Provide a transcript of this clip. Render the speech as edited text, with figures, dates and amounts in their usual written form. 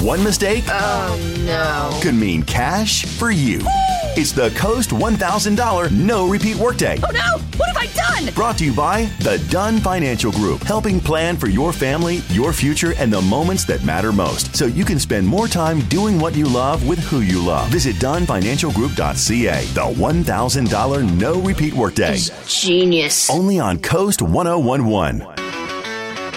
One mistake Oh, no. could mean cash for you. It's the Coast $1,000 No Repeat Workday. Oh, no. What have I done? Brought to you by the Dunn Financial Group, helping plan for your family, your future, and the moments that matter most, so you can spend more time doing what you love with who you love. Visit DunnFinancialGroup.ca. The $1,000 No Repeat Workday. Genius. Only on Coast 1011.